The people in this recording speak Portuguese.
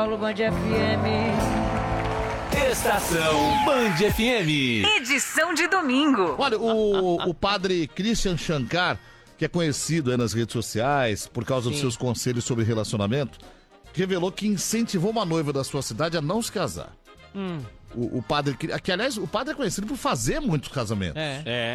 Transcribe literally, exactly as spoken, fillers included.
Paulo Band F M. Estação Band F M. Edição de domingo. Olha, o, o padre Christian Shankar, que é conhecido aí nas redes sociais por causa Sim. dos seus conselhos sobre relacionamento, revelou que incentivou uma noiva da sua cidade a não se casar. Hum. O, o padre, que aliás, o padre é conhecido por fazer muitos casamentos. É. é.